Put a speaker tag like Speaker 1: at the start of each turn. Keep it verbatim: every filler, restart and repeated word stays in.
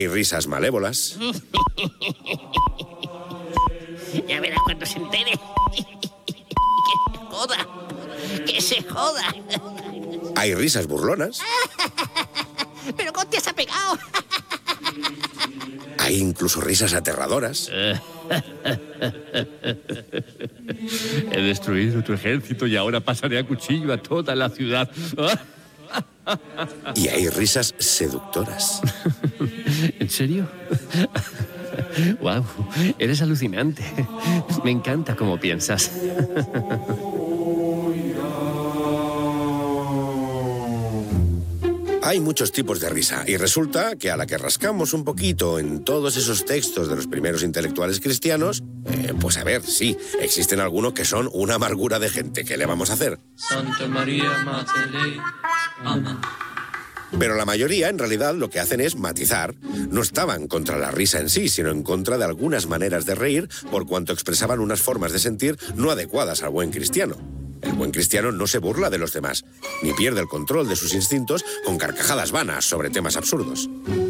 Speaker 1: y risas malévolas.
Speaker 2: Ya verás cuando se entere. Que se joda. Que se joda.
Speaker 1: Hay risas burlonas.
Speaker 2: Pero ¿cómo te has pegado?
Speaker 1: Hay incluso risas aterradoras.
Speaker 3: He destruido tu ejército y ahora pasaré a cuchillo a toda la ciudad.
Speaker 1: Y hay risas seductoras.
Speaker 3: ¿En serio? Wow, eres alucinante. Me encanta cómo piensas.
Speaker 1: Hay muchos tipos de risa y resulta que a la que rascamos un poquito en todos esos textos de los primeros intelectuales cristianos, eh, pues a ver, sí, existen algunos que son una amargura de gente. ¿Qué le vamos a hacer?
Speaker 4: Santa María, Madre Dei. Amén.
Speaker 1: Pero la mayoría, en realidad, lo que hacen es matizar. No estaban contra la risa en sí, sino en contra de algunas maneras de reír, por cuanto expresaban unas formas de sentir no adecuadas al buen cristiano. El buen cristiano no se burla de los demás, ni pierde el control de sus instintos con carcajadas vanas sobre temas absurdos.